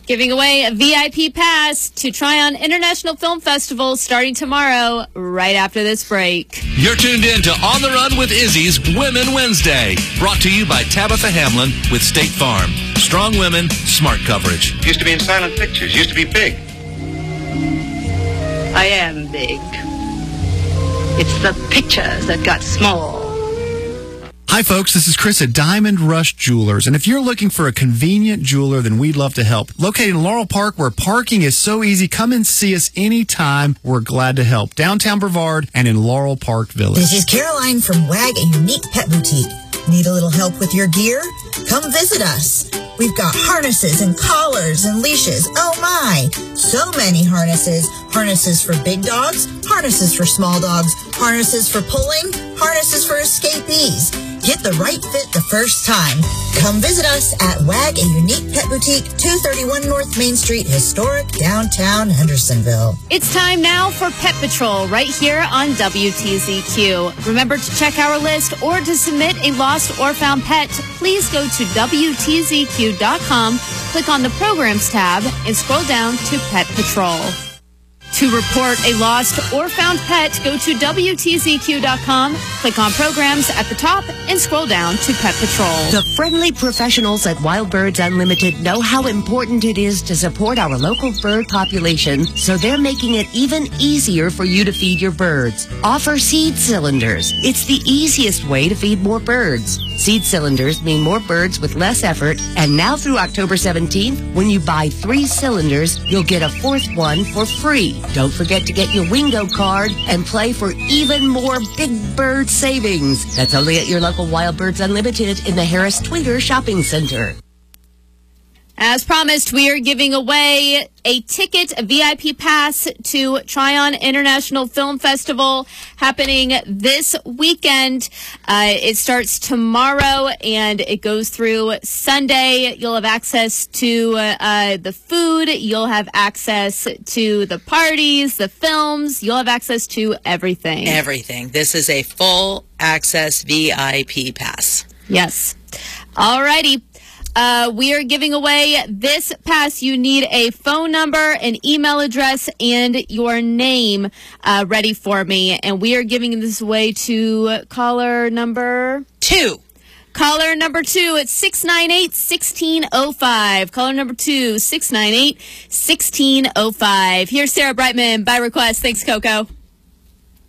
Giving away a VIP pass to Tryon International Film Festival starting tomorrow, right after this break. You're tuned in to On the Run with Izzy's Women Wednesday. Brought to you by Tabitha Hamlin with State Farm. Strong women, smart coverage. Used to be in silent pictures. Used to be big. I am big. It's the pictures that got small. Hi, folks. This is Chris at Diamond Rush Jewelers. And if you're looking for a convenient jeweler, then we'd love to help. Located in Laurel Park, where parking is so easy, come and see us anytime. We're glad to help. Downtown Brevard and in Laurel Park Village. This is Caroline from WAG, a unique pet boutique. Need a little help with your gear? Come visit us. We've got harnesses and collars and leashes. Oh my! So many harnesses. Harnesses for big dogs, harnesses for small dogs, harnesses for pulling, harnesses for escapees. Get the right fit the first time. Come visit us at WAG, a unique pet boutique, 231 North Main Street, historic downtown Hendersonville. It's time now for Pet Patrol right here on WTZQ. Remember to check our list or to submit a lost or found pet. Please go to WTZQ.com, click on the Programs tab, and scroll down to Pet Patrol. To report a lost or found pet, go to WTZQ.com, click on Programs at the top, and scroll down to Pet Patrol. The friendly professionals at Wild Birds Unlimited know how important it is to support our local bird population, so they're making it even easier for you to feed your birds. Offer seed cylinders. It's the easiest way to feed more birds. Seed cylinders mean more birds with less effort, and now through October 17th, when you buy 3 cylinders, you'll get a 4th one for free. Don't forget to get your Wingo card and play for even more big bird savings. That's only at your local Wild Birds Unlimited in the Harris Tweeter Shopping Center. As promised, we are giving away a ticket, a VIP pass to Tryon International Film Festival happening this weekend. It starts tomorrow and it goes through Sunday. You'll have access to the food. You'll have access to the parties, the films. You'll have access to everything. Everything. This is a full access VIP pass. Yes. All righty. We are giving away this pass. You need a phone number, an email address, and your name ready for me. And we are giving this away to caller number 2. Caller number 2 at 698-1605. Caller number 2, 698-1605. Here's Sarah Brightman by request. Thanks, Coco.